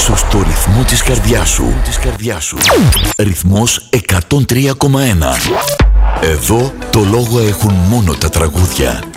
αμέσως στο ρυθμό της καρδιάς σου. Ρυθμός 103,1. Εδώ το λόγο έχουν μόνο τα τραγούδια.